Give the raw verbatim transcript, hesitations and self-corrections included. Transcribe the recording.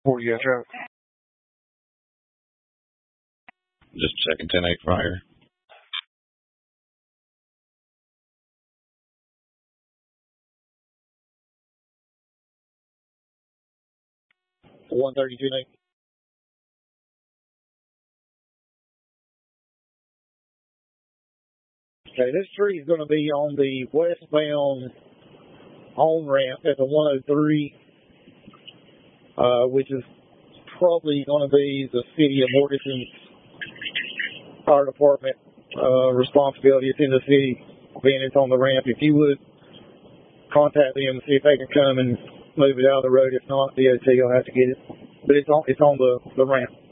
forty got traffic. Just checking ten eight Friar. one thirty-two Nate. Okay, this tree is going to be on the westbound on ramp at the one oh three, uh, which is probably going to be the city of Morganton's fire department uh, responsibility. It's in the city, being it's on the ramp. If you would contact them and see if they can come and move it out of the road. If not, D O T will have to get it. But it's on it's on the, the ramp.